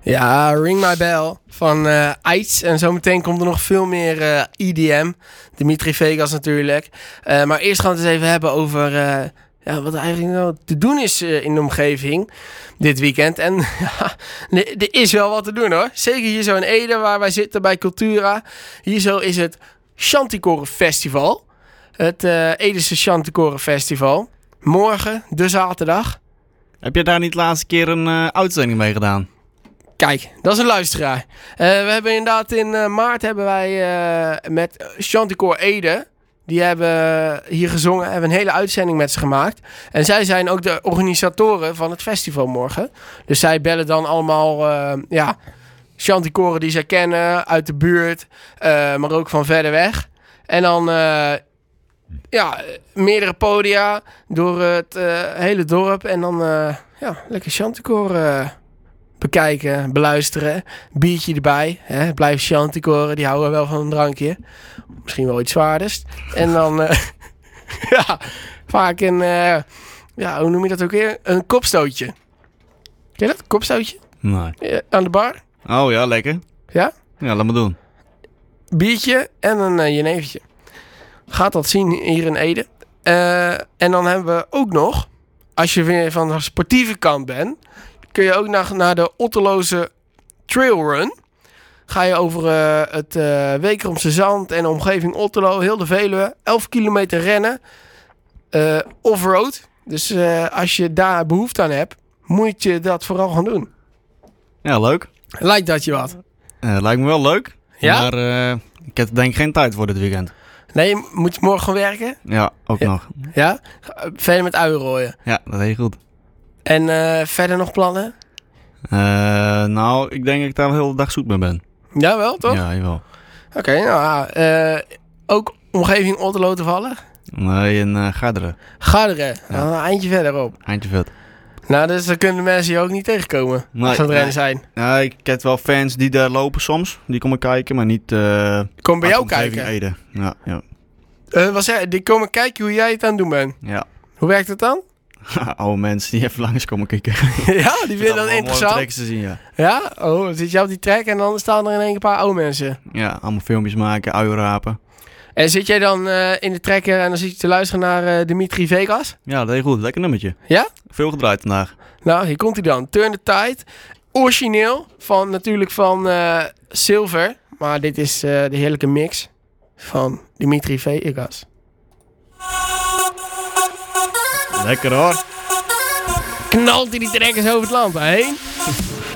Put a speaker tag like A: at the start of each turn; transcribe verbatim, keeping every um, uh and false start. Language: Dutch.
A: Ja, Ring My Bell van uh, Ice. En zometeen komt er nog veel meer uh, E D M. Dimitri Vegas natuurlijk. Uh, maar eerst gaan we het eens even hebben over uh, ja, wat er eigenlijk nou te doen is uh, in de omgeving dit weekend. En ja, er is wel wat te doen hoor. Zeker hier zo in Ede waar wij zitten bij Cultura. Hier zo is het Chanticoren Festival. Het uh, Edese Chanticoren Festival. Morgen, de zaterdag.
B: Heb je daar niet de laatste keer een uh, uitzending mee gedaan?
A: Kijk, dat is een luisteraar. Uh, we hebben inderdaad in uh, maart hebben wij uh, met Chanticoor Ede, die hebben hier gezongen, hebben een hele uitzending met ze gemaakt. En zij zijn ook de organisatoren van het festival morgen. Dus zij bellen dan allemaal uh, ja, Chanticoren die zij kennen uit de buurt, uh, maar ook van verder weg. En dan uh, ja, meerdere podia door het uh, hele dorp. En dan uh, ja, lekker Chanticoor uh, bekijken, beluisteren. Biertje erbij. Hè? Blijf Chanticoren, die houden wel van een drankje. Misschien wel iets zwaarders. En dan uh, ja, vaak een, uh, ja, hoe noem je dat ook weer? Een kopstootje. Ken je dat? Kopstootje?
B: Nee.
A: Ja, aan de bar.
B: Oh ja, lekker.
A: Ja?
B: Ja, laat maar doen.
A: Biertje en een uh, jenevertje. Gaat dat zien hier in Ede. Uh, en dan hebben we ook nog, als je weer van de sportieve kant bent, kun je ook naar, naar de Otterlose Trailrun. Ga je over uh, het uh, Wekeromse Zand en de omgeving Otterlo, heel de Veluwe, elf kilometer rennen. Uh, off-road. Dus uh, als je daar behoefte aan hebt, moet je dat vooral gaan doen.
B: Ja, leuk.
A: Lijkt dat je wat?
B: Uh, lijkt me wel leuk.
A: Ja?
B: Maar uh, ik heb denk ik geen tijd voor dit weekend.
A: Nee, moet je morgen gaan werken?
B: Ja, ook
A: ja.
B: nog.
A: Ja? Verder met uien rooien.
B: Ja, dat heet goed.
A: En uh, verder nog plannen?
B: Uh, nou, ik denk dat ik daar de hele dag zoet mee ben.
A: Ja, wel, toch?
B: Ja, jawel.
A: Oké, okay, nou uh, ook omgeving Otterlo toevallig?
B: Nee, in uh, Garderen.
A: Garderen,
B: Ja.
A: nou, een eindje verderop.
B: Eindje vet.
A: Nou, dus dan kunnen de mensen je ook niet tegenkomen.
B: Nee,
A: als ze aan het rennen
B: nee.
A: zijn.
B: Ja, ik heb wel fans die daar lopen soms. Die komen kijken, maar niet... Uh,
A: Kom bij jou
B: omgeving
A: kijken?
B: Ede. Ja, ja.
A: Uh, wat zei, die komen kijken hoe jij het aan het doen bent.
B: Ja.
A: Hoe werkt het dan?
B: Oude mensen die even langs komen kijken.
A: Ja, die vinden dat interessant.
B: Tracks te zien, ja.
A: Ja? Oh, dan zit je op die track en dan staan er in één keer een paar oude mensen.
B: Ja, allemaal filmpjes maken, uienrapen.
A: En zit jij dan uh, in de trekker en dan zit je te luisteren naar uh, Dimitri Vegas?
B: Ja, dat is goed. Lekker nummertje.
A: Ja?
B: Veel gedraaid vandaag.
A: Nou, hier komt hij dan. Turn the Tide. Origineel. Van, natuurlijk van uh, Silver. Maar dit is uh, de heerlijke mix van Dimitri Vegas.
B: Lekker hoor.
A: Knalt hij die trekkers over het land heen.